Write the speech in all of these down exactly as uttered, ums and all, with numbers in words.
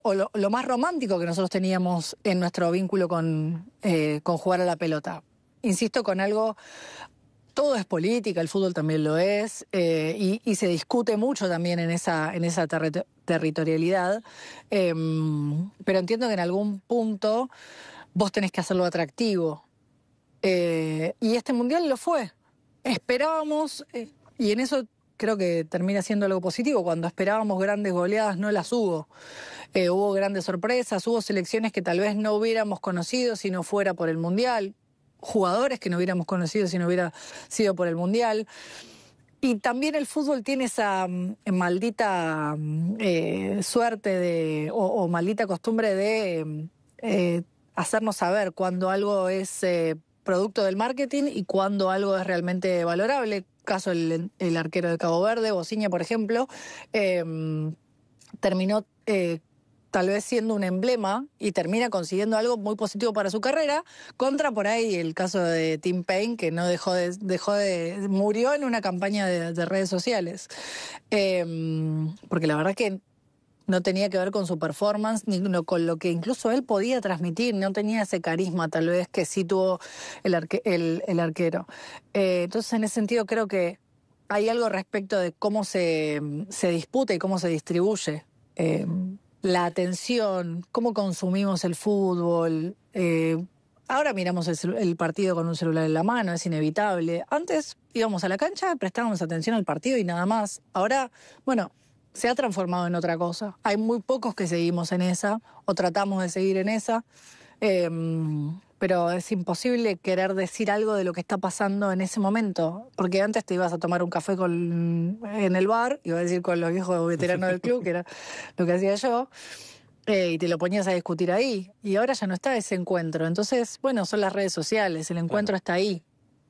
o lo, lo más romántico que nosotros teníamos en nuestro vínculo con, eh, con jugar a la pelota. Insisto con algo, todo es política, el fútbol también lo es, eh, y, y se discute mucho también en esa, en esa terri- territorialidad, eh, pero entiendo que en algún punto vos tenés que hacerlo atractivo. Eh, y este mundial lo fue. Esperábamos, eh, y en eso creo que termina siendo algo positivo, cuando esperábamos grandes goleadas no las hubo. Eh, hubo grandes sorpresas, hubo selecciones que tal vez no hubiéramos conocido si no fuera por el mundial, jugadores que no hubiéramos conocido si no hubiera sido por el mundial. Y también el fútbol tiene esa mm, maldita mm, eh, suerte de, o, o maldita costumbre de mm, eh, hacernos saber cuando algo es eh, producto del marketing y cuando algo es realmente valorable. Caso el, el arquero de Cabo Verde, Bociña, por ejemplo, eh, terminó eh, tal vez siendo un emblema y termina consiguiendo algo muy positivo para su carrera, contra por ahí el caso de Tim Payne, que no dejó de, dejó de murió en una campaña de, de redes sociales. Eh, porque la verdad que no tenía que ver con su performance, ni no, con lo que incluso él podía transmitir, no tenía ese carisma tal vez que sí tuvo el, arque, el, el arquero. Eh, entonces en ese sentido creo que hay algo respecto de cómo se, se disputa y cómo se distribuye eh, la atención, cómo consumimos el fútbol. Eh, ahora miramos el, el partido con un celular en la mano, es inevitable. Antes íbamos a la cancha, prestábamos atención al partido y nada más. Ahora, bueno, se ha transformado en otra cosa. Hay muy pocos que seguimos en esa, o tratamos de seguir en esa, eh, pero es imposible querer decir algo de lo que está pasando en ese momento, porque antes te ibas a tomar un café con, en el bar, iba a decir con los viejos veteranos del club, que era lo que hacía yo, eh, y te lo ponías a discutir ahí, y ahora ya no está ese encuentro. Entonces, bueno, son las redes sociales, el encuentro claro. está ahí.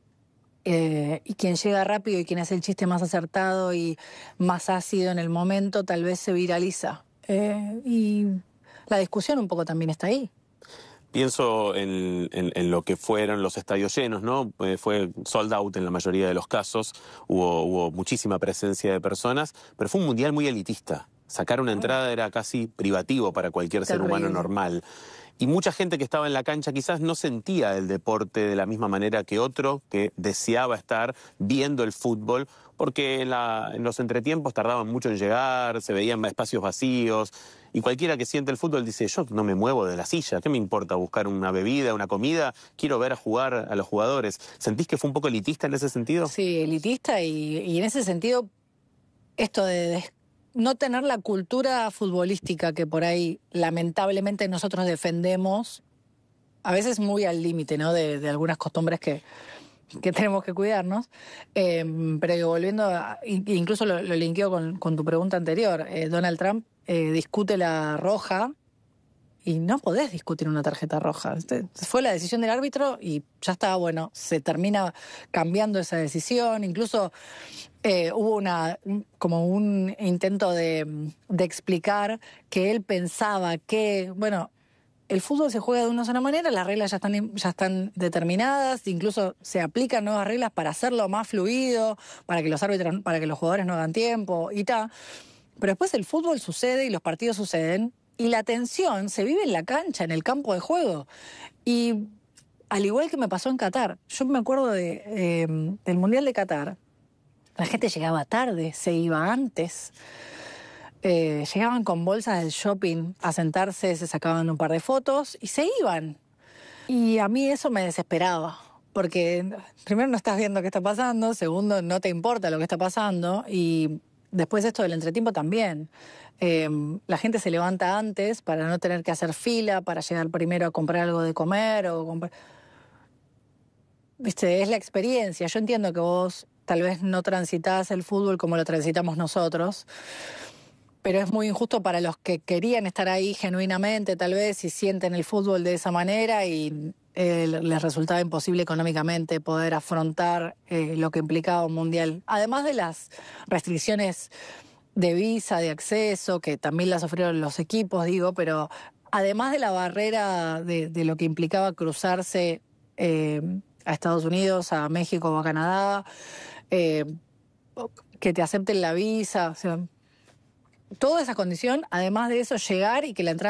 Eh, y quien llega rápido y quien hace el chiste más acertado y más ácido en el momento, tal vez se viraliza. Eh, y la discusión un poco también está ahí. Pienso en, en, en lo que fueron los estadios llenos, ¿no? Eh, fue sold out en la mayoría de los casos, hubo, hubo muchísima presencia de personas, pero fue un mundial muy elitista. Sacar una entrada era casi privativo para cualquier Terrible. ser humano normal. Y mucha gente que estaba en la cancha quizás no sentía el deporte de la misma manera que otro que deseaba estar viendo el fútbol, porque en, la, en los entretiempos tardaban mucho en llegar, se veían espacios vacíos, y cualquiera que siente el fútbol dice, yo no me muevo de la silla, ¿qué me importa buscar una bebida, una comida? Quiero ver a jugar a los jugadores. ¿Sentís que fue un poco elitista en ese sentido? Sí, elitista, y, y en ese sentido, esto de... de... no tener la cultura futbolística que por ahí lamentablemente nosotros defendemos, a veces muy al límite, ¿no? De, de algunas costumbres que, que tenemos que cuidarnos, eh, pero que volviendo, a, incluso lo, lo linkeo con, con tu pregunta anterior, eh, Donald Trump eh, discute la roja y no podés discutir una tarjeta roja. Fue la decisión del árbitro y ya está, bueno, se termina cambiando esa decisión, incluso... Eh, hubo una como un intento de, de explicar que él pensaba que, bueno, el fútbol se juega de una sola manera, las reglas ya están, ya están determinadas, incluso se aplican nuevas reglas para hacerlo más fluido, para que los árbitros, para que los jugadores no hagan tiempo y tal. Pero después el fútbol sucede y los partidos suceden y la tensión se vive en la cancha, en el campo de juego. Y al igual que me pasó en Qatar, yo me acuerdo de, eh, del Mundial de Qatar. La gente llegaba tarde, se iba antes. Eh, llegaban con bolsas del shopping a sentarse, se sacaban un par de fotos y se iban. Y a mí eso me desesperaba, porque primero no estás viendo qué está pasando, segundo no te importa lo que está pasando y después esto del entretiempo también. Eh, la gente se levanta antes para no tener que hacer fila, para llegar primero a comprar algo de comer o comprar... Viste, es la experiencia. Yo entiendo que vos tal vez no transitás el fútbol como lo transitamos nosotros, pero es muy injusto para los que querían estar ahí genuinamente, tal vez, y sienten el fútbol de esa manera y eh, les resultaba imposible económicamente poder afrontar eh, lo que implicaba un mundial. Además de las restricciones de visa, de acceso, que también las sufrieron los equipos, digo, pero además de la barrera de, de lo que implicaba cruzarse eh, a Estados Unidos, a México o a Canadá, eh, que te acepten la visa, o sea, toda esa condición, además de eso, llegar y que la entrada